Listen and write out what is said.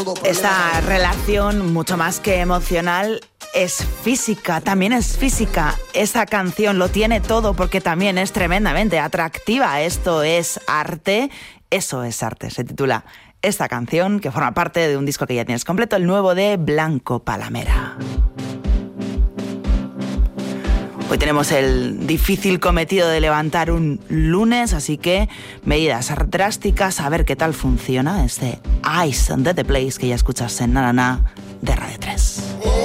Esta relación, mucho más que emocional, es física, también es física. Esta canción lo tiene todo porque también es tremendamente atractiva. Esto es arte, eso es arte. Se titula esta canción, que forma parte de un disco que ya tienes completo, el nuevo de Blanco Palamera. Hoy tenemos el difícil cometido de levantar un lunes, así que medidas drásticas, a ver qué tal funciona este Ice and the Place que ya escuchas en Na Na Na de Radio 3.